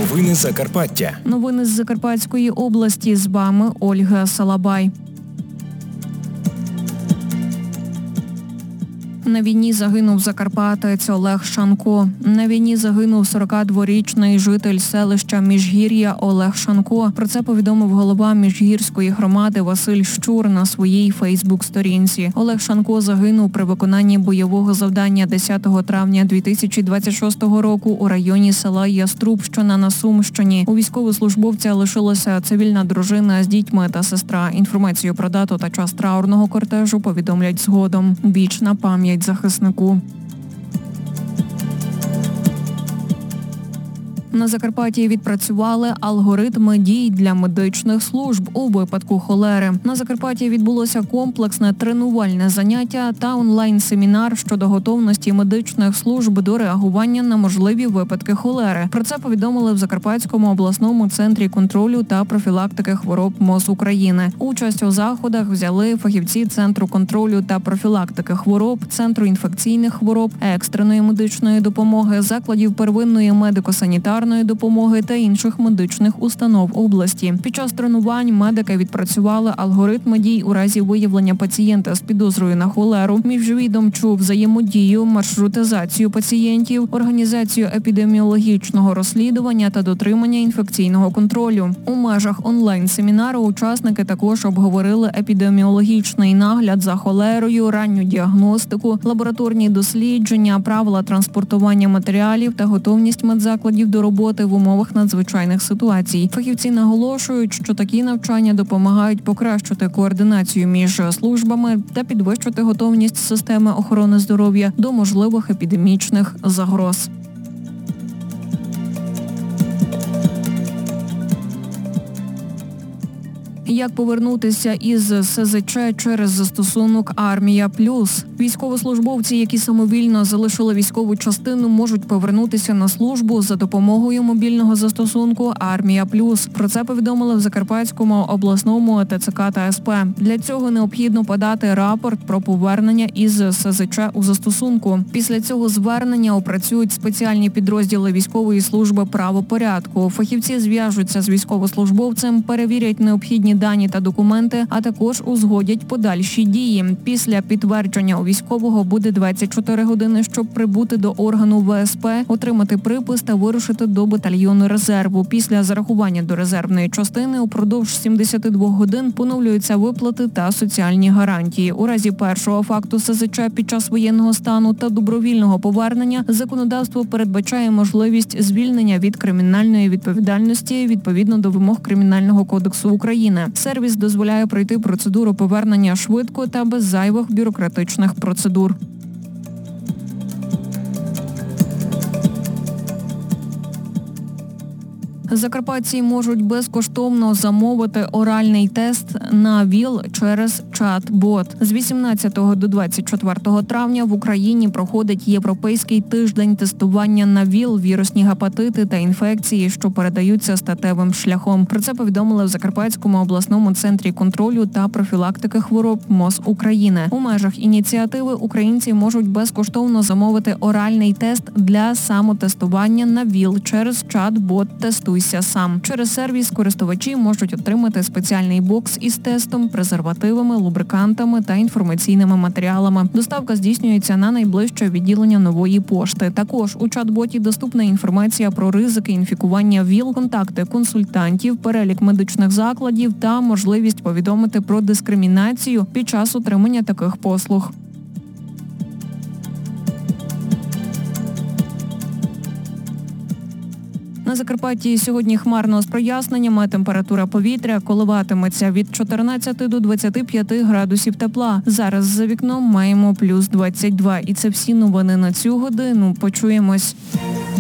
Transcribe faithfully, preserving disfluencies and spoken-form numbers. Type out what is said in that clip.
Новини Закарпаття. Новини з Закарпатської області. З вами Ольга Салабай. На війні загинув закарпатець Олег Шанко. На війні загинув сорокадворічний житель селища Міжгір'я Олег Шанко. Про це повідомив голова Міжгірської громади Василь Щур на своїй фейсбук-сторінці. Олег Шанко загинув при виконанні бойового завдання десятого травня дві тисячі двадцять шостого року у районі села Яструбщина на Сумщині. У військовослужбовця лишилася цивільна дружина з дітьми та сестра. Інформацію про дату та час траурного кортежу повідомлять згодом. Вічна пам'ять захиснику. На Закарпатті відпрацювали алгоритми дій для медичних служб у випадку холери. На Закарпатті відбулося комплексне тренувальне заняття та онлайн-семінар щодо готовності медичних служб до реагування на можливі випадки холери. Про це повідомили в Закарпатському обласному центрі контролю та профілактики хвороб МОЗ України. Участь у заходах взяли фахівці Центру контролю та профілактики хвороб, Центру інфекційних хвороб, екстреної медичної допомоги, закладів первинної медико-санітарної допомоги та інших медичних установ області. Під час тренувань медики відпрацювали алгоритми дій у разі виявлення пацієнта з підозрою на холеру, міжвідомчу взаємодію, маршрутизацію пацієнтів, організацію епідеміологічного розслідування та дотримання інфекційного контролю. У межах онлайн-семінару учасники також обговорили епідеміологічний нагляд за холерою, ранню діагностику, лабораторні дослідження, правила транспортування матеріалів та готовність медзакладів до роботи в умовах надзвичайних ситуацій. Фахівці наголошують, що такі навчання допомагають покращити координацію між службами та підвищити готовність системи охорони здоров'я до можливих епідемічних загроз. Як повернутися із ес зет че через застосунок «Армія Плюс». Військовослужбовці, які самовільно залишили військову частину, можуть повернутися на службу за допомогою мобільного застосунку «Армія Плюс». Про це повідомили в Закарпатському обласному те це ка та ес пе. Для цього необхідно подати рапорт про повернення із ес зет че у застосунку. Після цього звернення опрацюють спеціальні підрозділи військової служби правопорядку. Фахівці зв'яжуться з військовослужбовцем, перевірять необхідні дані та документи, а також узгодять подальші дії. Після підтвердження у військового буде двадцять чотири години, щоб прибути до органу ве ес пе, отримати припис та вирушити до батальйону резерву. Після зарахування до резервної частини упродовж сімдесят два годин поновлюються виплати та соціальні гарантії. У разі першого факту ес зет че під час воєнного стану та добровільного повернення законодавство передбачає можливість звільнення від кримінальної відповідальності відповідно до вимог Кримінального кодексу України. Сервіс дозволяє пройти процедуру повернення швидко та без зайвих бюрократичних процедур. Закарпатці можуть безкоштовно замовити оральний тест на ВІЛ через чат-бот. З вісімнадцятого до двадцять четвертого травня в Україні проходить Європейський тиждень тестування на ВІЛ, вірусні гепатити та інфекції, що передаються статевим шляхом. Про це повідомили в Закарпатському обласному центрі контролю та профілактики хвороб МОЗ України. У межах ініціативи українці можуть безкоштовно замовити оральний тест для самотестування на ВІЛ через чат-бот «Тестуй сам». Через сервіс користувачі можуть отримати спеціальний бокс із тестом, презервативами, лубрикантами та інформаційними матеріалами. Доставка здійснюється на найближче відділення Нової пошти. Також у чат-боті доступна інформація про ризики інфікування ВІЛ, контакти консультантів, перелік медичних закладів та можливість повідомити про дискримінацію під час отримання таких послуг. На Закарпатті сьогодні хмарно з проясненнями, температура повітря коливатиметься від чотирнадцяти до двадцяти п'яти градусів тепла. Зараз за вікном маємо плюс двадцять два. І це всі новини на цю годину. Почуємось.